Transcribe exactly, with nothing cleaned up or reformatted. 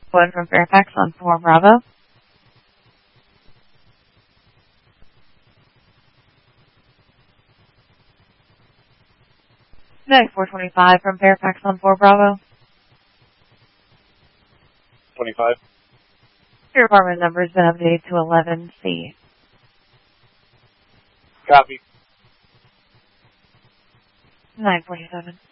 One from Fairfax on four Bravo. Next, four twenty-five from Fairfax on four Bravo. twenty-five. Your apartment number has been updated to eleven C. Copy. nine forty-seven.